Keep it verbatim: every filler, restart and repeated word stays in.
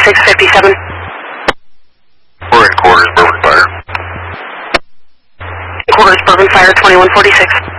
forty-six fifty-seven. We're in quarters, Bourbon Fire. Quarters, Bourbon Fire, twenty-one forty-six.